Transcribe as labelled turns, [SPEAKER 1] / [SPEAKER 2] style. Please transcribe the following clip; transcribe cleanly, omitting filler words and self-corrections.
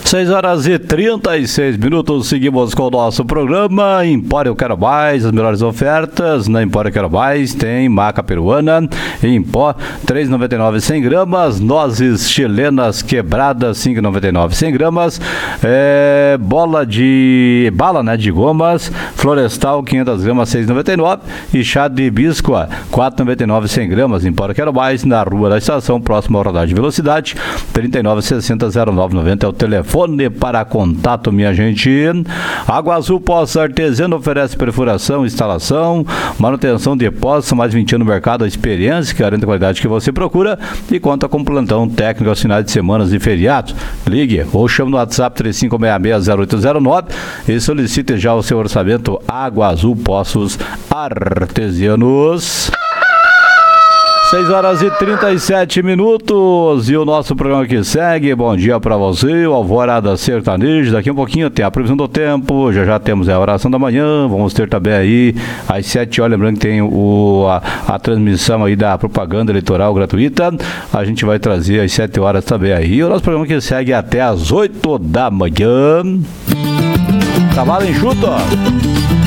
[SPEAKER 1] 6h36, seguimos com o nosso programa Empório Quero Mais, as melhores ofertas. Na Empório Quero Mais tem maca peruana em pó, R$ 3,99 100 gramas, nozes chilenas quebradas, R$ 5,99 100 gramas, bala de gomas, florestal 500 gramas, R$ 6,99 e chá de hibisco, R$ 4,99 100 gramas. Empório Quero Mais, na Rua da Estação, próximo ao radar de velocidade, 3960-0990 é o telefone para contato, minha gente. Água Azul Poços Artesiano oferece perfuração, instalação, manutenção de poços, mais 20 anos no mercado, a experiência que garante a qualidade que você procura e conta com plantão técnico aos finais de semanas e feriados. Ligue ou chame no WhatsApp 3566-0809 e solicite já o seu orçamento. Água Azul Poços Artesianos. 6h37 e o nosso programa que segue. Bom dia pra você, o Alvorada Sertanejo. Daqui um pouquinho tem a previsão do tempo, já temos a oração da manhã. Vamos ter também aí às 7 horas, lembrando que tem a transmissão aí da propaganda eleitoral gratuita. A gente vai trazer às 7 horas também aí. O nosso programa que segue até às 8 da manhã. Cavalo enxuto.